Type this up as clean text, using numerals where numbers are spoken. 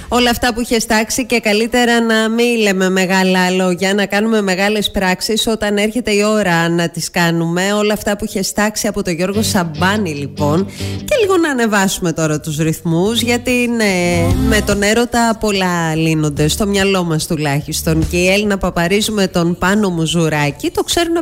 Όλα αυτά που είχε τάξει, και καλύτερα να μην λέμε μεγάλα λόγια, να κάνουμε μεγάλες πράξεις όταν έρχεται η ώρα να τις κάνουμε. Όλα αυτά που είχε τάξει από τον Γιώργο Σαμπάνη, λοιπόν. Και λίγο να ανεβάσουμε τώρα τους ρυθμούς, γιατί με τον έρωτα πολλά λύνονται, στο μυαλό μας τουλάχιστον. Και η Έλληνα Παπαρίζου με τον Πάνο Μουζουράκη το ξέρουν